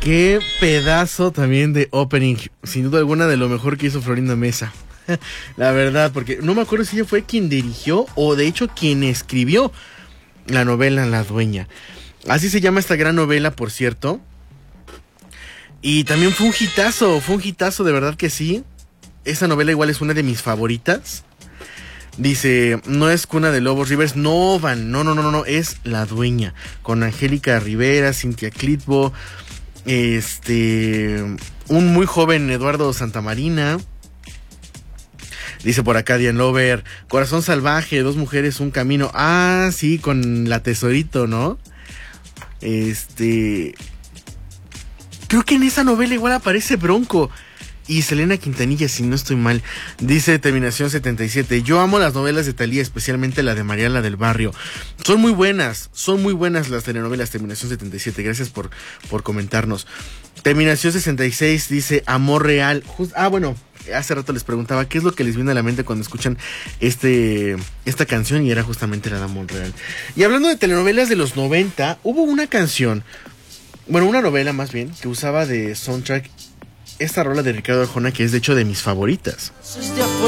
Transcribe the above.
Qué pedazo también de opening, sin duda alguna de lo mejor que hizo Florinda Mesa. La verdad, porque no me acuerdo si ella fue quien dirigió o de hecho quien escribió la novela La Dueña. Así se llama esta gran novela, por cierto. Y también fue un hitazo, de verdad que sí. Esa novela igual es una de mis favoritas. Dice, no es Cuna de Lobos, Rivers, no, es La Dueña, con Angélica Rivera, Cintia Clitbo, un muy joven Eduardo Santamarina. Dice por acá Diane Lover, Corazón Salvaje, Dos Mujeres, Un Camino. Ah, sí, con la Tesorito, ¿no? Creo que en esa novela igual aparece Bronco y Selena Quintanilla, si no estoy mal. Dice Terminación 77. Yo amo las novelas de Thalía, especialmente la de Mariela del Barrio. Son muy buenas las telenovelas. Terminación 77. Gracias por comentarnos. Terminación 66 dice Amor Real. Bueno, hace rato les preguntaba qué es lo que les viene a la mente cuando escuchan esta canción, y era justamente la de Amor Real. Y hablando de telenovelas de los 90, hubo una canción, bueno, una novela más bien, que usaba de soundtrack esta rola de Ricardo Arjona, que es de hecho de mis favoritas.